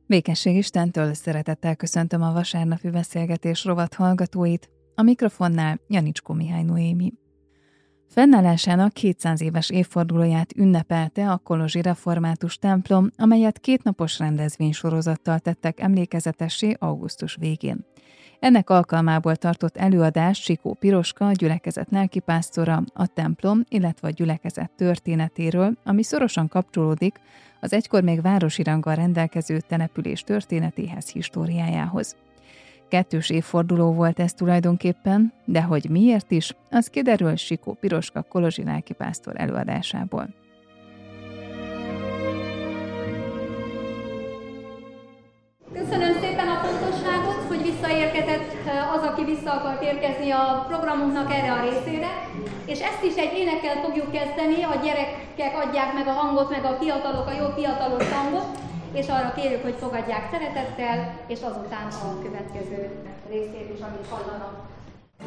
Békesség Istentől, szeretettel köszöntöm a vasárnapi beszélgetés rovat hallgatóit, a mikrofonnál Janicskó Mihály Noémi. Fennállásának 200 éves évfordulóját ünnepelte a kolozsi református templom, amelyet 2 napos rendezvénysorozattal tettek emlékezetessé augusztus végén. Ennek alkalmából tartott előadást Sikó Piroska, a gyülekezet lelkipásztora, a templom, illetve a gyülekezet történetéről, ami szorosan kapcsolódik az egykor még városi ranggal rendelkező település történetéhez, históriájához. 2. évforduló volt ez tulajdonképpen, de hogy miért is, az kiderül Sikó Piroska kolozsi lelkipásztor előadásából. Köszönöm szépen a pontosságot, hogy visszaérkezett az, aki vissza akart érkezni a programunknak erre a részére, és ezt is egy énekkel fogjuk kezdeni, a gyerekek adják meg a hangot, meg a fiatalok a jó fiatalos hangot, és arra kérjük, hogy fogadják szeretettel, és azután a következő részét is, amit hallanak.